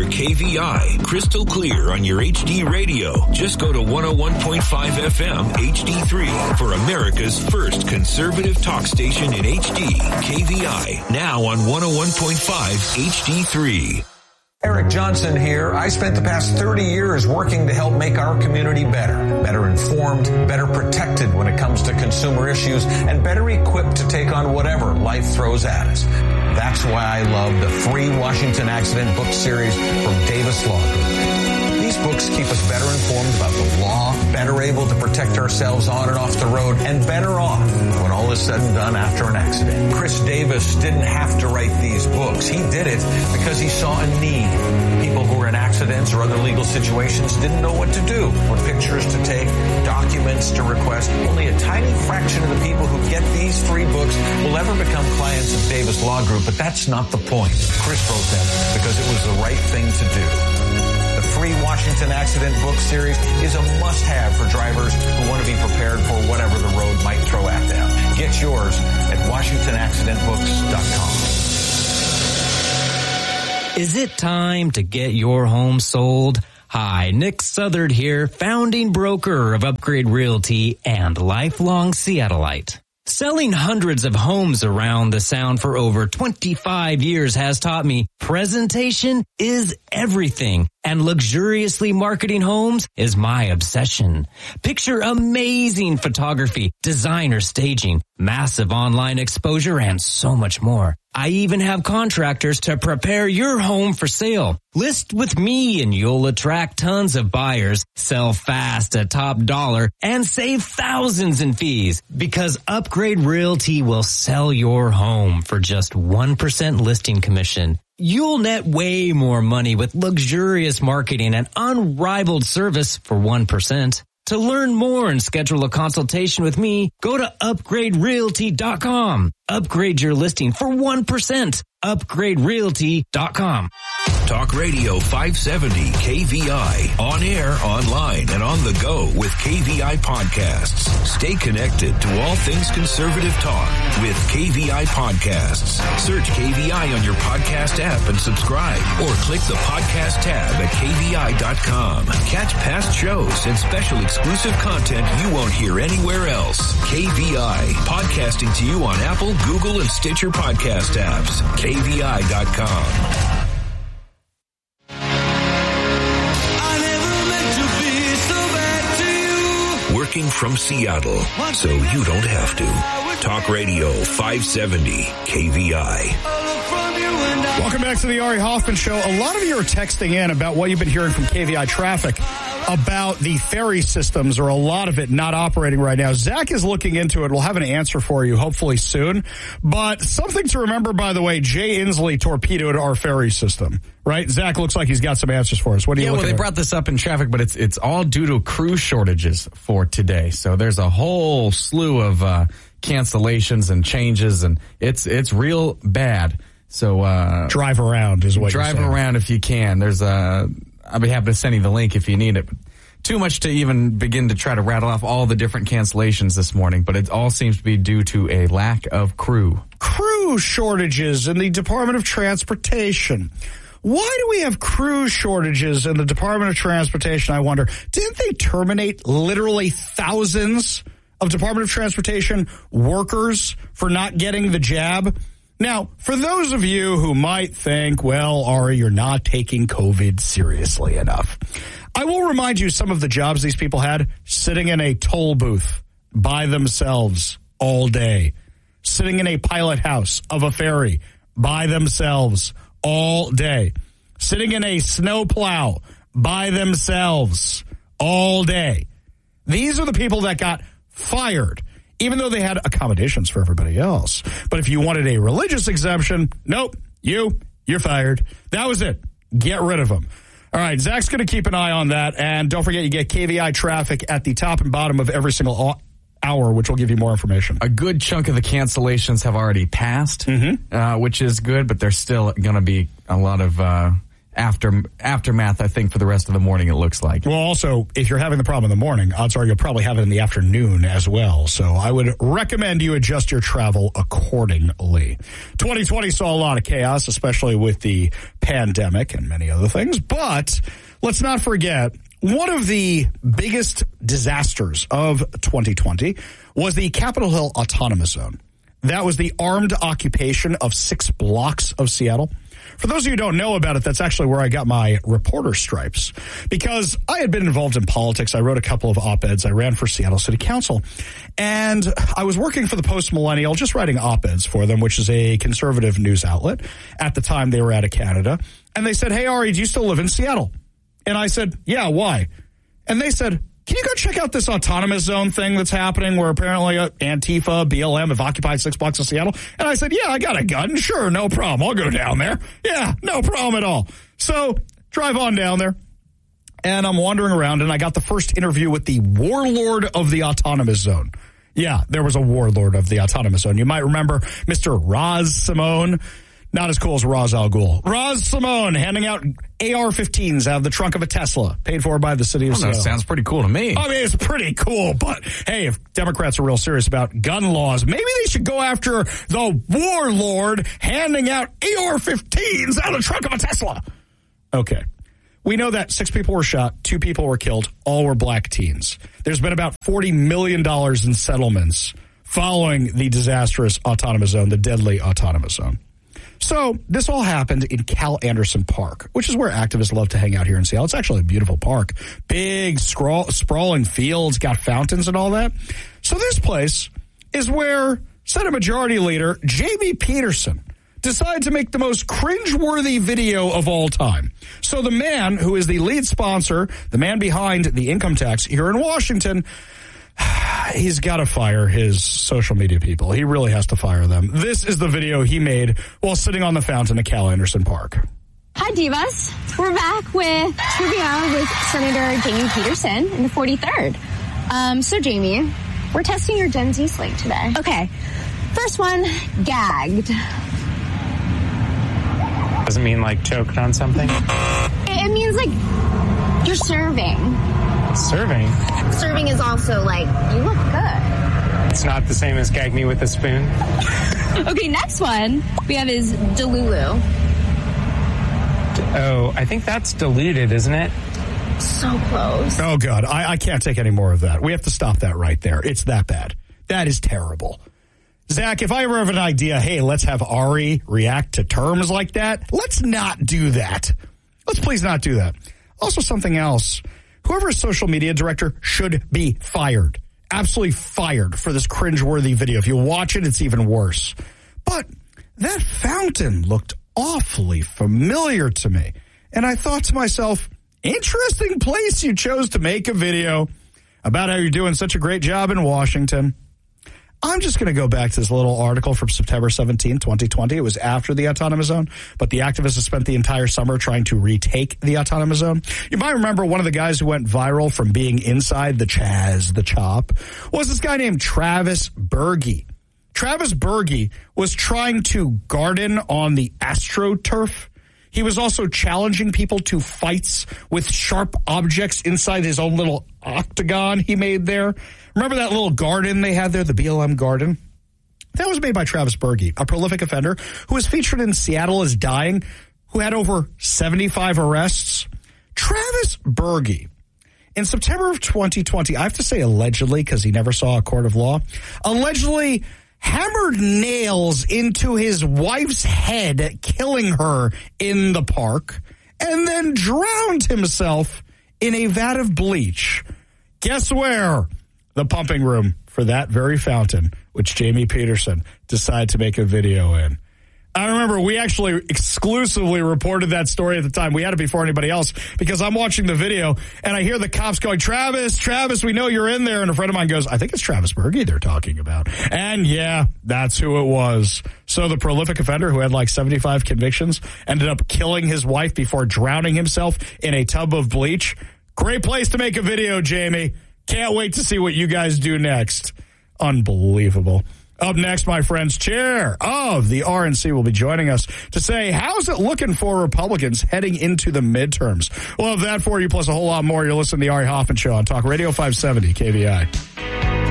KVI, crystal clear on your HD radio. Just go to 101.5 FM HD3 for America's first conservative talk station in HD. KVI, now on 101.5 HD3. Eric Johnson here. I spent the past 30 years working to help make our community better informed, better protected when it comes to consumer issues, and better equipped to take on whatever life throws at us. That's why I love the free Washington Accident book series from Davis Law Group. These books keep us better informed about the law, better able to protect ourselves on and off the road, and better off when all is said and done after an accident. Chris Davis didn't have to write these books. He did it because he saw a need. People who were in accidents or other legal situations didn't know what to do, what pictures to take, documents to request. Only a tiny fraction of the people who get these free books will ever become clients of Davis Law Group, but that's not the point. Chris wrote them because it was the right thing to do. The free Washington Accident book series is a must-have for drivers who want to be prepared for whatever the road might throw at them. Get yours at WashingtonAccidentBooks.com. Is it time to get your home sold? Hi, Nick Southard here, founding broker of Upgrade Realty and lifelong Seattleite. Selling hundreds of homes around the Sound for over 25 years has taught me presentation is everything, and luxuriously marketing homes is my obsession. Picture amazing photography, designer staging, massive online exposure, and so much more. I even have contractors to prepare your home for sale. List with me and you'll attract tons of buyers, sell fast at top dollar, and save thousands in fees because Upgrade Realty will sell your home for just 1% listing commission. You'll net way more money with luxurious marketing and unrivaled service for 1%. To learn more and schedule a consultation with me, go to upgraderealty.com. Upgrade your listing for 1%. upgraderealty.com. Talk Radio 570 KVI, on air, online, and on the go with KVI podcasts. Stay connected to all things conservative talk with KVI podcasts. Search KVI on your podcast app and subscribe, or click the podcast tab at KVI.com. Catch past shows and special exclusive content you won't hear anywhere else. KVI, podcasting to you on Apple, Google, and Stitcher podcast apps. KVI.com. Working from Seattle, so you don't have to. Talk Radio 570 KVI. Welcome back to the Ari Hoffman Show. A lot of you are texting in about what you've been hearing from KVI Traffic about the ferry systems, or a lot of it not operating right now. Zach is looking into it. We'll have an answer for you hopefully soon. But something to remember, by the way, Jay Inslee torpedoed our ferry system, right? Zach looks like he's got some answers for us. What do you they brought this up in traffic, but it's all due to crew shortages for today. So there's a whole slew of cancellations and changes, and it's real bad. So drive around is what you're saying. Drive around if you can. There's I'll be happy to send you the link if you need it. Too much to even begin to try to rattle off all the different cancellations this morning, but it all seems to be due to a lack of crew. Crew shortages in the Department of Transportation. Why do we have crew shortages in the Department of Transportation, I wonder? Didn't they terminate literally thousands of Department of Transportation workers for not getting the jab? Now, for those of you who might think, well, Ari, you're not taking COVID seriously enough, I will remind you some of the jobs these people had: sitting in a toll booth by themselves all day, sitting in a pilot house of a ferry by themselves all day, sitting in a snowplow by themselves all day. These are the people that got fired, even though they had accommodations for everybody else. But if you wanted a religious exemption, nope, you're fired. That was it. Get rid of them. All right, Zach's going to keep an eye on that. And don't forget, you get KVI Traffic at the top and bottom of every single hour, which will give you more information. A good chunk of the cancellations have already passed, which is good, but there's still going to be a lot of aftermath, I think, for the rest of the morning, it looks like. Well, also, if you're having the problem in the morning, odds are you'll probably have it in the afternoon as well. So I would recommend you adjust your travel accordingly. 2020 saw a lot of chaos, especially with the pandemic and many other things. But let's not forget, one of the biggest disasters of 2020 was the Capitol Hill Autonomous Zone. That was the armed occupation of 6 blocks of Seattle. For those of you who don't know about it, that's actually where I got my reporter stripes. Because I had been involved in politics. I wrote a couple of op-eds. I ran for Seattle City Council. And I was working for the Post-Millennial, just writing op-eds for them, which is a conservative news outlet. At the time, they were out of Canada. And they said, "Hey, Ari, do you still live in Seattle?" And I said, "Yeah, why?" And they said, "Can you go check out this autonomous zone thing that's happening where apparently Antifa, BLM have occupied 6 blocks of Seattle?" And I said, "Yeah, I got a gun. Sure, no problem. I'll go down there. Yeah, no problem at all." So drive on down there. And I'm wandering around, and I got the first interview with the warlord of the autonomous zone. Yeah, there was a warlord of the autonomous zone. You might remember Mr. Raz Simone. Not as cool as Ra's al Ghul. Raz Simone handing out AR-15s out of the trunk of a Tesla, paid for by the city of Seattle. Sounds pretty cool to me. I mean, it's pretty cool, but hey, if Democrats are real serious about gun laws, maybe they should go after the warlord handing out AR-15s out of the trunk of a Tesla. Okay. We know that 6 people were shot, 2 people were killed, all were black teens. There's been about $40 million in settlements following the disastrous autonomous zone, the deadly autonomous zone. So this all happened in Cal Anderson Park, which is where activists love to hang out here in Seattle. It's actually a beautiful park. Big, sprawling fields, got fountains and all that. So this place is where Senate Majority Leader Jamie Peterson decided to make the most cringeworthy video of all time. So the man who is the lead sponsor, the man behind the income tax here in Washington, he's got to fire his social media people. He really has to fire them. This is the video he made while sitting on the fountain at Cal Anderson Park. Hi, Divas. We're back with Trivia with Senator Jamie Peterson in the 43rd. So, Jamie, we're testing your Gen Z slate today. Okay. First one, gagged. Doesn't mean like choked on something? It means like you're serving. Serving? Serving is also like, you look good. It's not the same as gag me with a spoon. Okay, next one we have is Delulu. Oh, I think that's diluted, isn't it? So close. Oh, God. I can't take any more of that. We have to stop that right there. It's that bad. That is terrible. Zach, if I ever have an idea, hey, let's have Ari react to terms like that, let's not do that. Let's please not do that. Also, something else. Whoever's social media director should be fired. Absolutely fired for this cringeworthy video. If you watch it, it's even worse. But that fountain looked awfully familiar to me. And I thought to myself, interesting place you chose to make a video about how you're doing such a great job in Washington. I'm just going to go back to this little article from September 17, 2020. It was after the autonomous zone, but the activists have spent the entire summer trying to retake the autonomous zone. You might remember one of the guys who went viral from being inside the Chaz, the Chop, was this guy named Travis Berge. Travis Berge was trying to garden on the AstroTurf. He was also challenging people to fights with sharp objects inside his own little octagon he made there. Remember that little garden they had there, the BLM garden? That was made by Travis Berge, a prolific offender who was featured in Seattle as Dying, who had over 75 arrests. Travis Berge, in September of 2020, I have to say allegedly because he never saw a court of law, allegedly hammered nails into his wife's head, killing her in the park, and then drowned himself in a vat of bleach. Guess where? The pumping room for that very fountain, which Jamie Peterson decided to make a video in. I remember we actually exclusively reported that story at the time. We had it before anybody else because I'm watching the video and I hear the cops going, Travis, we know you're in there. And a friend of mine goes, I think it's Travis Berge they're talking about. And yeah, that's who it was. So the prolific offender who had like 75 convictions ended up killing his wife before drowning himself in a tub of bleach. Great place to make a video, Jamie. Can't wait to see what you guys do next. Unbelievable. Up next, my friends, Chair of the RNC will be joining us to say, how's it looking for Republicans heading into the midterms? We'll have that for you, plus a whole lot more. You're listening to the Ari Hoffman Show on Talk Radio 570 KVI.